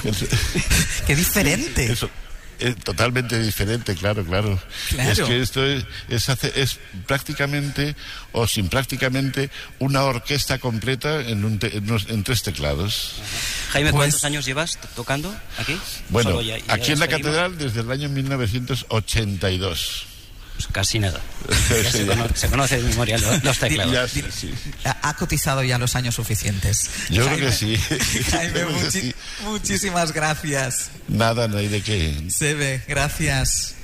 ¡Qué diferente! Eso. Es totalmente diferente, claro. Es que esto es prácticamente, o sin prácticamente, una orquesta completa en 3 teclados. Jaime, ¿cuántos años llevas tocando aquí? Bueno, aquí en la catedral desde el año 1982. Pues casi nada. Se conoce de memoria los teclados. ¿Ha cotizado ya los años suficientes? Yo Jaime, creo que sí. Jaime, muchísimas gracias. Nada, no hay de qué. Sebe, gracias.